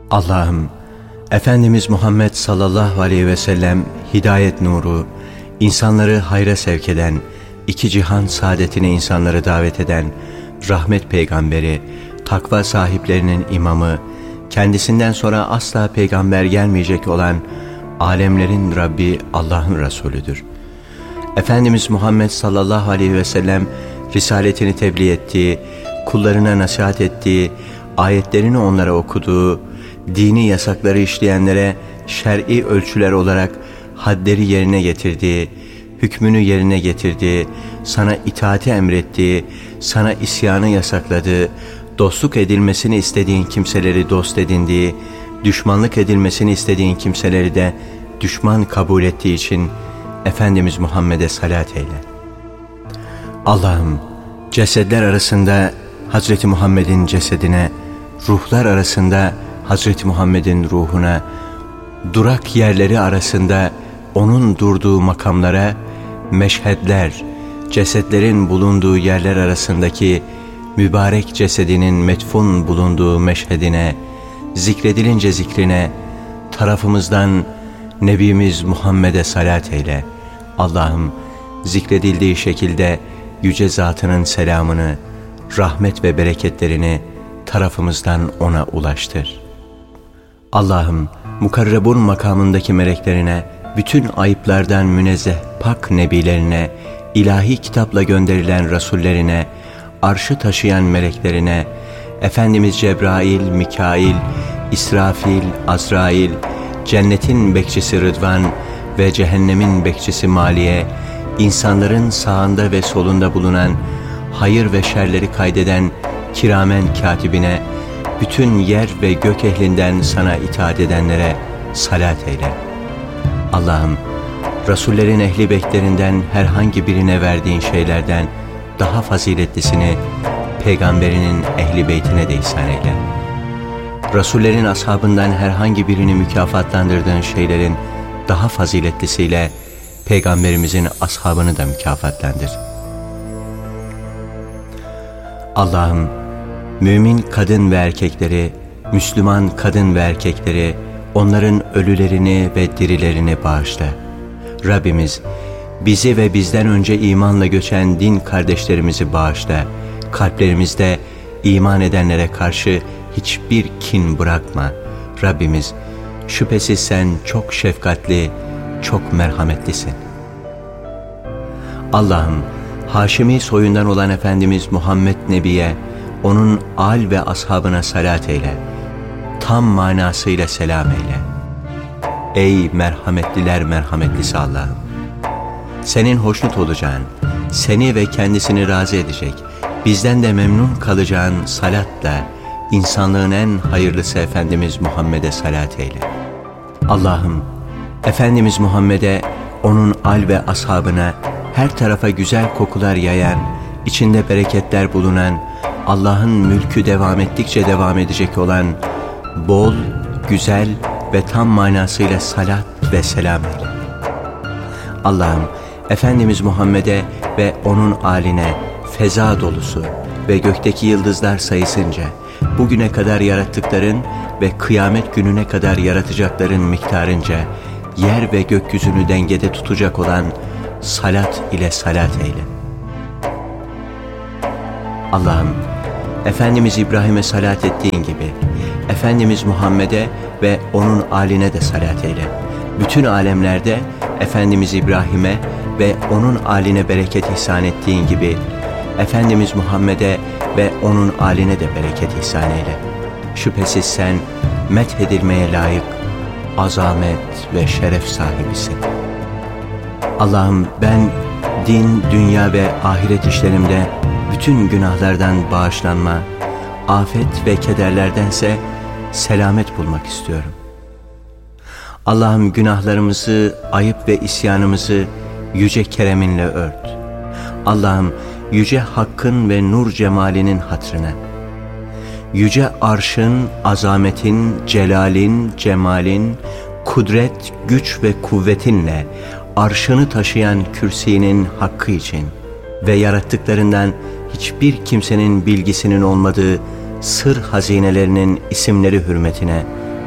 Allah'ım, Efendimiz Muhammed sallallahu aleyhi ve sellem hidayet nuru, insanları hayra sevk eden, iki cihan saadetine insanları davet eden, rahmet peygamberi, takva sahiplerinin imamı, kendisinden sonra asla peygamber gelmeyecek olan alemlerin Rabbi Allah'ın Resulüdür. Efendimiz Muhammed sallallahu aleyhi ve sellem risaletini tebliğ ettiği, kullarına nasihat ettiği, ayetlerini onlara okuduğu, dini yasakları işleyenlere şer'i ölçüler olarak hadleri yerine getirdiği, hükmünü yerine getirdiği, sana itaati emrettiği, sana isyanı yasakladığı, dostluk edilmesini istediğin kimseleri dost edindiği, düşmanlık edilmesini istediğin kimseleri de düşman kabul ettiği için Efendimiz Muhammed'e salat eyle. Allah'ım, cesedler arasında Hazreti Muhammed'in cesedine, ruhlar arasında Hazreti Muhammed'in ruhuna, durak yerleri arasında onun durduğu makamlara, meşhedler, cesetlerin bulunduğu yerler arasındaki mübarek cesedinin metfun bulunduğu meşhedine, zikredilince zikrine, tarafımızdan Nebimiz Muhammed'e salat eyle. Allah'ım, zikredildiği şekilde yüce zatının selamını, rahmet ve bereketlerini tarafımızdan ona ulaştır. Allah'ım, mukarrebun makamındaki meleklerine, bütün ayıplardan münezzeh pak nebilerine, ilahi kitapla gönderilen rasullerine, arşı taşıyan meleklerine, Efendimiz Cebrail, Mikail, İsrafil, Azrail, cennetin bekçisi Rıdvan ve cehennemin bekçisi Maliye, insanların sağında ve solunda bulunan, hayır ve şerleri kaydeden kiramen katibine, bütün yer ve gök ehlinden sana itaat edenlere salat eyle. Allah'ım, Resullerin ehli beklerinden herhangi birine verdiğin şeylerden daha faziletlisini peygamberinin ehli beytine de ihsan eyle. Resullerin ashabından herhangi birini mükafatlandırdığın şeylerin daha faziletlisiyle peygamberimizin ashabını da mükafatlandır. Allah'ım, mümin kadın ve erkekleri, Müslüman kadın ve erkekleri, onların ölülerini ve dirilerini bağışla. Rabbimiz, bizi ve bizden önce imanla göçen din kardeşlerimizi bağışla. Kalplerimizde iman edenlere karşı hiçbir kin bırakma. Rabbimiz, şüphesiz sen çok şefkatli, çok merhametlisin. Allah'ım, Haşimi soyundan olan Efendimiz Muhammed Nebi'ye, onun âl ve ashabına salat eyle. Tam manasıyla selam eyle. Ey merhametliler merhametlisi Allah'ım! Senin hoşnut olacağın, seni ve kendisini razı edecek, bizden de memnun kalacağın salatla, insanlığın en hayırlısı Efendimiz Muhammed'e salat eyle. Allah'ım, Efendimiz Muhammed'e, onun âl ve ashabına, her tarafa güzel kokular yayan, içinde bereketler bulunan, Allah'ın mülkü devam ettikçe devam edecek olan, bol, güzel ve tam manasıyla salat ve selam eyle. Allah'ım, Efendimiz Muhammed'e ve onun âline feza dolusu ve gökteki yıldızlar sayısınca, bugüne kadar yarattıkların ve kıyamet gününe kadar yaratacakların miktarınca, yer ve gökyüzünü dengede tutacak olan salat ile salat eyle. Allah'ım, Efendimiz İbrahim'e salat ettiğin gibi, Efendimiz Muhammed'e ve onun âline de salat eyle. Bütün alemlerde Efendimiz İbrahim'e ve onun âline bereket ihsan ettiğin gibi, Efendimiz Muhammed'e ve onun âline de bereket ihsan eyle. Şüphesiz sen methedilmeye layık, azamet ve şeref sahibisin. Allah'ım, ben din, dünya ve ahiret işlerimde bütün günahlardan bağışlanma, afet ve kederlerdense selamet bulmak istiyorum. Allah'ım, günahlarımızı, ayıp ve isyanımızı yüce kereminle ört. Allah'ım, yüce hakkın ve nur cemalinin hatırına, yüce arşın, azametin, celalin, cemalin, kudret, güç ve kuvvetinle arşını taşıyan kürsinin hakkı için ve yarattıklarından hiçbir kimsenin bilgisinin olmadığı sır hazinelerinin isimleri hürmetine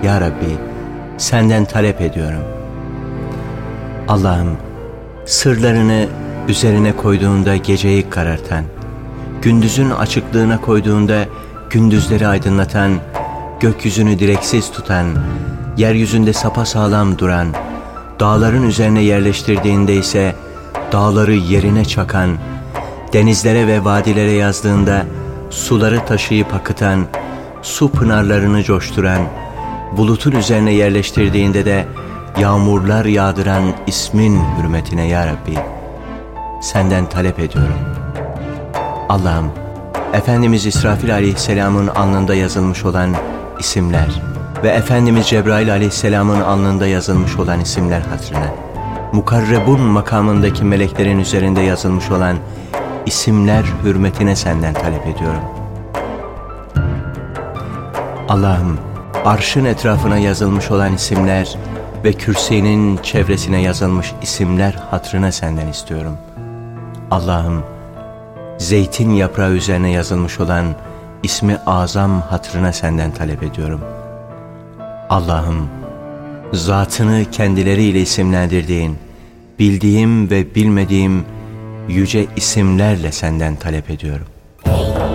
Ya Rabbi, senden talep ediyorum. Allah'ım, sırlarını üzerine koyduğunda geceyi karartan, gündüzün açıklığına koyduğunda gündüzleri aydınlatan, gökyüzünü direksiz tutan, yeryüzünde sapasağlam duran, dağların üzerine yerleştirdiğinde ise dağları yerine çakan, denizlere ve vadilere yazdığında suları taşıyıp akıtan, su pınarlarını coşturan, bulutun üzerine yerleştirdiğinde de yağmurlar yağdıran ismin hürmetine ya Rabbi, senden talep ediyorum. Allah'ım, Efendimiz İsrafil aleyhisselamın alnında yazılmış olan isimler ve Efendimiz Cebrail aleyhisselamın alnında yazılmış olan isimler hatırına, mukarrebun makamındaki meleklerin üzerinde yazılmış olan isimler hürmetine senden talep ediyorum. Allah'ım, arşın etrafına yazılmış olan isimler ve kürsinin çevresine yazılmış isimler hatırına senden istiyorum. Allah'ım, zeytin yaprağı üzerine yazılmış olan ismi azam hatırına senden talep ediyorum. Allah'ım, zatını kendileriyle isimlendirdiğin, bildiğim ve bilmediğim yüce isimlerle senden talep ediyorum.